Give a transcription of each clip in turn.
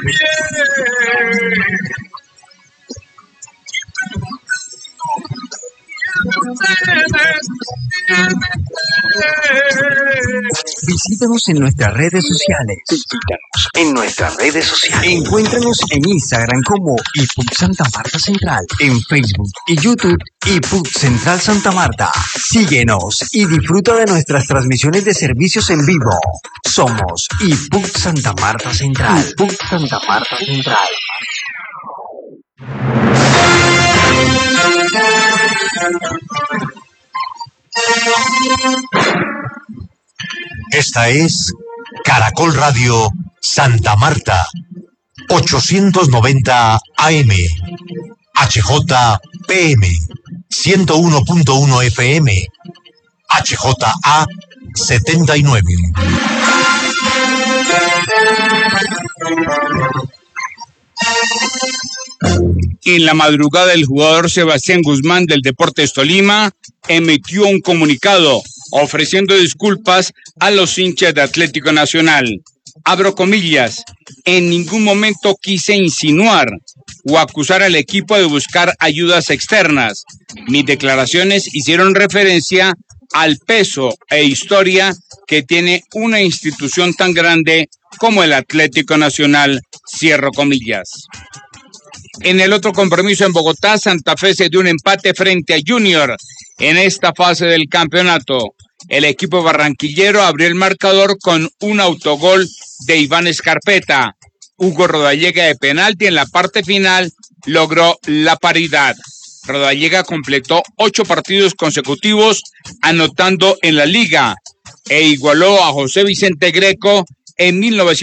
Visítanos en nuestras redes sociales. Encuéntranos en Instagram como IPUC Santa Marta Central, en Facebook y YouTube IPUC Central Santa Marta. Síguenos y disfruta de nuestras transmisiones de servicios en vivo. Somos IPUC Santa Marta Central. IPUC Santa Marta Central. Esta es Caracol Radio Santa Marta, 890 AM, HJPM, 101.1 FM, HJA 79. En la madrugada, el jugador Sebastián Guzmán del Deportes Tolima emitió un comunicado ofreciendo disculpas a los hinchas de Atlético Nacional. Abro comillas, en ningún momento quise insinuar o acusar al equipo de buscar ayudas externas. Mis declaraciones hicieron referencia al peso e historia que tiene una institución tan grande como el Atlético Nacional, cierro comillas. En el otro compromiso en Bogotá, Santa Fe se dio un empate frente a Junior en esta fase del campeonato. El equipo barranquillero abrió el marcador con un autogol de Iván Escarpeta. Hugo Rodallega de penalti en la parte final logró la paridad. Rodallega completó 8 partidos consecutivos anotando en la liga e igualó a José Vicente Greco en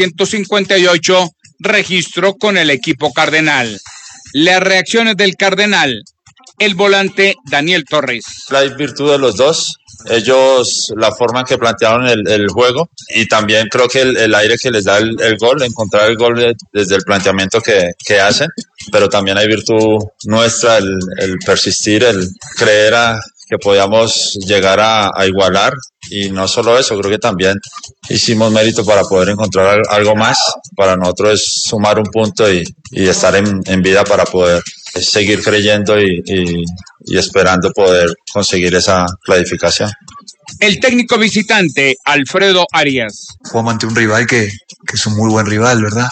1958, registró con el equipo cardenal. Las reacciones del Cardenal, el volante Daniel Torres. La virtud de los dos, ellos la forma en que plantearon el juego y también creo que el aire que les da el gol, encontrar el gol desde el planteamiento que hacen, pero también hay virtud nuestra, el persistir, el creer que podíamos llegar a igualar. Y no solo eso, creo que también hicimos mérito para poder encontrar algo más. Para nosotros es sumar un punto y estar en vida para poder seguir creyendo y esperando poder conseguir esa clasificación. El técnico visitante, Alfredo Arias. Jugamos ante un rival que es un muy buen rival, ¿verdad?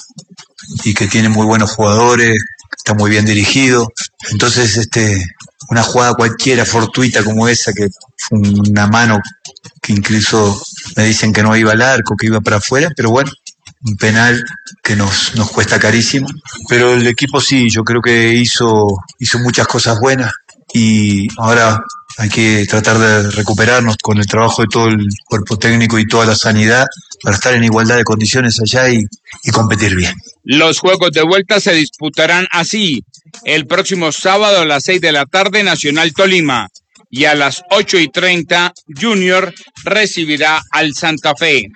Y que tiene muy buenos jugadores, está muy bien dirigido. Entonces, una jugada cualquiera, fortuita como esa, que fue una mano que incluso me dicen que no iba al arco, que iba para afuera, pero bueno, un penal que nos cuesta carísimo. Pero el equipo sí, yo creo que hizo muchas cosas buenas y ahora hay que tratar de recuperarnos con el trabajo de todo el cuerpo técnico y toda la sanidad para estar en igualdad de condiciones allá y competir bien. Los juegos de vuelta se disputarán así. El próximo sábado a las 6 de la tarde, Nacional Tolima. Y a las 8:30, Junior recibirá al Santa Fe.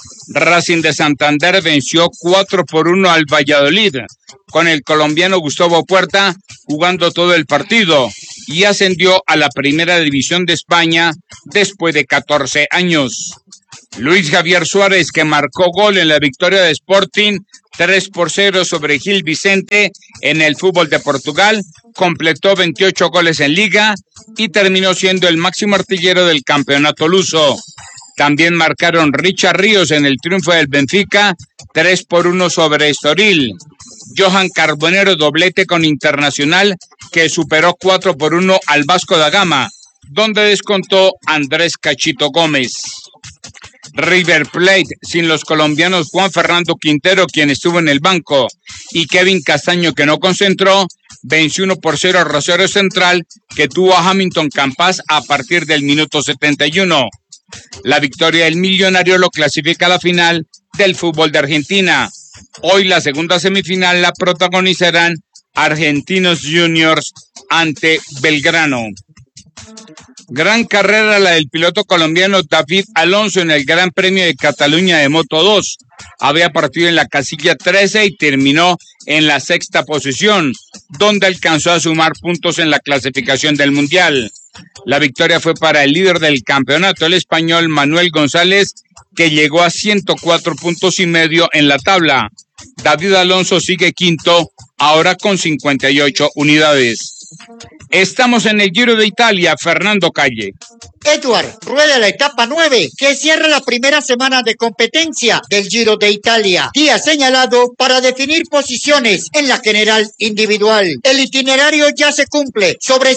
Racing de Santander venció 4-1 al Valladolid, con el colombiano Gustavo Puerta jugando todo el partido y ascendió a la Primera División de España después de 14 años. Luis Javier Suárez, que marcó gol en la victoria de Sporting 3-0 sobre Gil Vicente en el fútbol de Portugal, completó 28 goles en liga y terminó siendo el máximo artillero del campeonato luso. También marcaron Richard Ríos en el triunfo del Benfica 3-1 sobre Estoril. Johan Carbonero doblete con Internacional, que superó 4-1 al Vasco da Gama, donde descontó Andrés Cachito Gómez. River Plate, sin los colombianos Juan Fernando Quintero, quien estuvo en el banco, y Kevin Castaño, que no concentró, venció 1-0 a Rosario Central, que tuvo a Hamilton Campas a partir del minuto 71. La victoria del Millonario lo clasifica a la final del fútbol de Argentina. Hoy la segunda semifinal la protagonizarán Argentinos Juniors ante Belgrano. Gran carrera la del piloto colombiano David Alonso en el Gran Premio de Cataluña de Moto 2. Había partido en la casilla 13 y terminó en la 6ª posición, donde alcanzó a sumar puntos en la clasificación del Mundial. La victoria fue para el líder del campeonato, el español Manuel González, que llegó a 104 puntos y medio en la tabla. David Alonso sigue quinto, ahora con 58 unidades. Estamos en el Giro de Italia, Fernando Calle. Edward rueda la etapa 9, que cierra la primera semana de competencia del Giro de Italia. Día señalado para definir posiciones en la general individual. El itinerario ya se cumple, sobre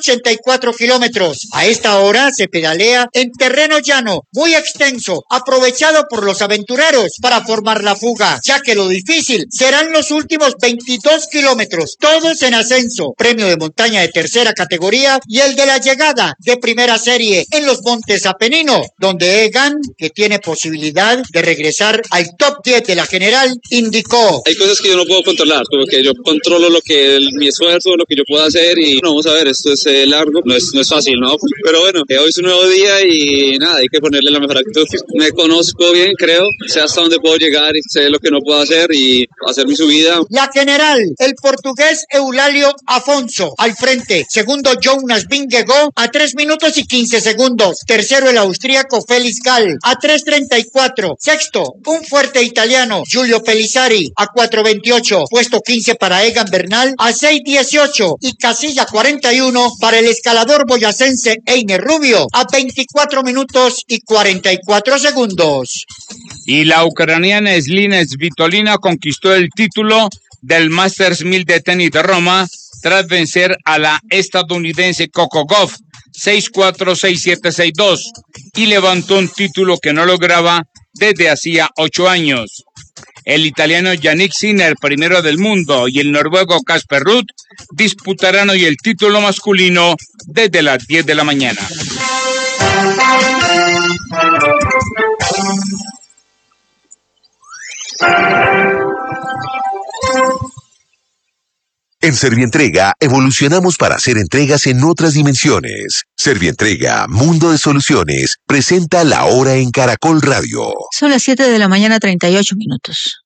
184 kilómetros. A esta hora se pedalea en terreno llano, muy extenso, aprovechado por los aventureros para formar la fuga, ya que lo difícil serán los últimos 22 kilómetros, todos en ascenso. Premio de montaña de tercera categoría y el de la llegada de primera serie en los Montes Apeninos, donde Egan, que tiene posibilidad de regresar al top 10 de la general, indicó: hay cosas que yo no puedo controlar, como que yo controlo mi esfuerzo, lo que yo puedo hacer, y no, vamos a ver, esto es largo, no es fácil, ¿no? Pero bueno, hoy es un nuevo día y nada, hay que ponerle la mejor actitud. Me conozco bien, creo, sé hasta dónde puedo llegar y sé lo que no puedo hacer y hacer mi subida. La general, el portugués Eulalio Afonso al frente, segundo Jonas Vingegaard a 3 minutos y 15 segundos, tercero el austríaco Félix Gall a 3:34, sexto un fuerte italiano Giulio Pellizzari a 4:28, puesto 15 para Egan Bernal a 6:18 y casilla 41 para el escalador boyacense Einer Rubio a 24 minutos y 44 segundos. Y la ucraniana Elina Svitolina conquistó el título del Masters 1000 de tenis de Roma tras vencer a la estadounidense Coco Gauff 6-4, 6-7, 6-2 y levantó un título que no lograba desde hacía 8 años. El italiano Yannick Sinner, primero del mundo, y el noruego Casper Ruud disputarán hoy el título masculino desde las 10 de la mañana. En Servientrega evolucionamos para hacer entregas en otras dimensiones. Servientrega, Mundo de Soluciones, presenta La Hora en Caracol Radio. Son las 7 de la mañana, 38 minutos.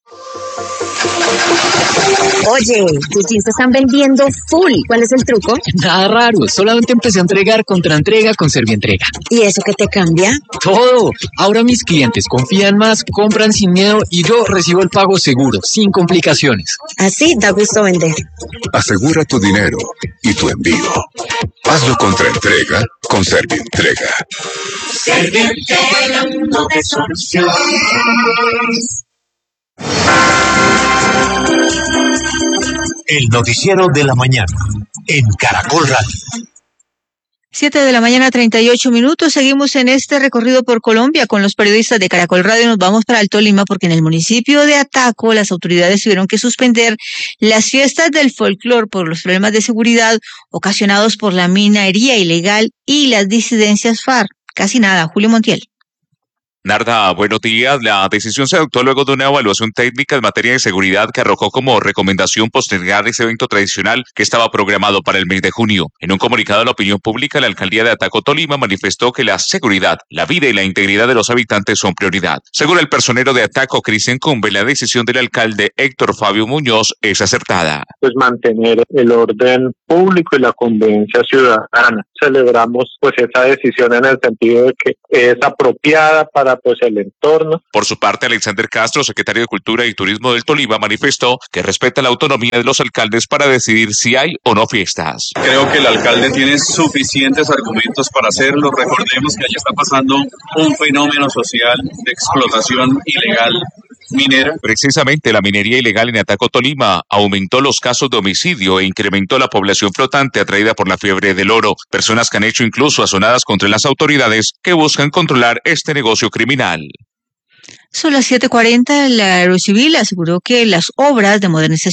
Oye, tus jeans se están vendiendo full. ¿Cuál es el truco? Nada raro, solamente empecé a entregar contraentrega con Servientrega. ¿Y eso qué te cambia? Todo. Ahora mis clientes confían más, compran sin miedo y yo recibo el pago seguro, sin complicaciones. Así da gusto vender. Asegura tu dinero y tu envío. Hazlo contraentrega con Servientrega. Servientrega, Mundo de Soluciones. El noticiero de la mañana en Caracol Radio. 7 de la mañana, 38 minutos. Seguimos en este recorrido por Colombia con los periodistas de Caracol Radio. Nos vamos para el Tolima porque en el municipio de Ataco las autoridades tuvieron que suspender las fiestas del folclore por los problemas de seguridad ocasionados por la minería ilegal y las disidencias FARC. Casi nada. Julio Montiel. Narda, buenos días. La decisión se adoptó luego de una evaluación técnica en materia de seguridad que arrojó como recomendación postergar ese evento tradicional que estaba programado para el mes de junio. En un comunicado a la opinión pública, la alcaldía de Ataco, Tolima, manifestó que la seguridad, la vida y la integridad de los habitantes son prioridad. Según el personero de Ataco, Cristian Cumbe, la decisión del alcalde Héctor Fabio Muñoz es acertada. Pues mantener el orden público y la convivencia ciudadana. Celebramos pues esa decisión en el sentido de que es apropiada para pues el entorno. Por su parte, Alexander Castro, secretario de Cultura y Turismo del Tolima, manifestó que respeta la autonomía de los alcaldes para decidir si hay o no fiestas. Creo que el alcalde tiene suficientes argumentos para hacerlo. Recordemos que allá está pasando un fenómeno social de explotación ilegal minera. Precisamente la minería ilegal en Ataco, Tolima, aumentó los casos de homicidio e incrementó la población flotante atraída por la fiebre del oro. Personas que han hecho incluso azonadas contra las autoridades que buscan controlar este negocio criminal. Son las 7:40. La Aerocivil aseguró que las obras de modernización